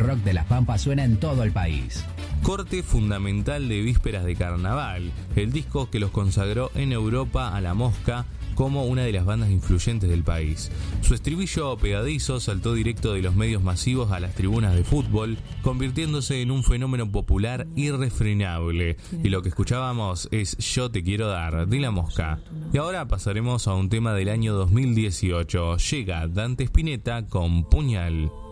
rock de Las Pampas suena en todo el país. Corte fundamental de Vísperas de Carnaval, el disco que los consagró en Europa a La Mosca como una de las bandas influyentes del país. Su estribillo pegadizo saltó directo de los medios masivos a las tribunas de fútbol, convirtiéndose en un fenómeno popular irrefrenable. Y lo que escuchábamos es Yo te quiero dar, de La Mosca. Y ahora pasaremos a un tema del año 2018. Llega Dante Spinetta con Puñal.